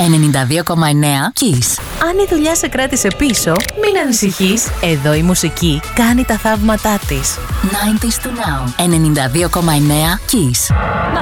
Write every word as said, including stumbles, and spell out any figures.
ενενήντα δύο κόμμα εννέα Kiss. Αν η δουλειά σε κράτησε πίσω, μην ανησυχείς. Εδώ η μουσική κάνει τα θαύματά της. ενενήντα του Now. ενενήντα δύο κόμμα εννέα Kiss. Να